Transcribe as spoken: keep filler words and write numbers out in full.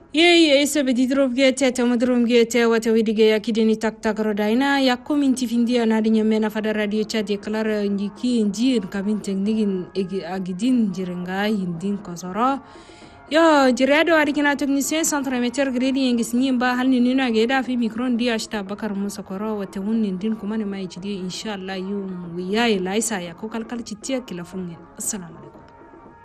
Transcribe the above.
Ye ese be didrov gete te modrom gete wata widige ya kideni tak tak rodaina ya kominti findia na dinya mena fada radio chat ya klara njiki njir kabin teknikin agidin jirenga hindin kosoro yo jiredo adikina technicien centre meter gredi yengis nyimba halni nina geda fi micron dia ashta bakar musa koro wata hunnin din kuma ne mai jidi inshallah yu wiya laisa ya ko kalkal citiya kila fungen assalamu alaikum.